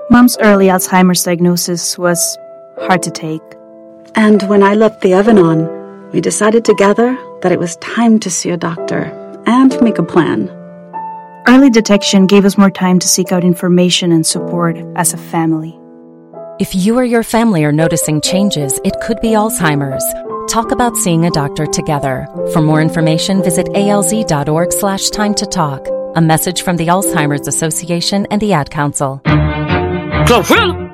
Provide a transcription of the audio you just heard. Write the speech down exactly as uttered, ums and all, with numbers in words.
Mom's early Alzheimer's diagnosis was hard to take. And when I left the Evanon, we decided together that it was time to see a doctor and make a plan. Early detection gave us more time to seek out information and support as a family. If you or your family are noticing changes, it could be Alzheimer's. Talk about seeing a doctor together. For more information, visit alz.org slash time to talk. A message from the Alzheimer's Association and the Ad Council. Fulfill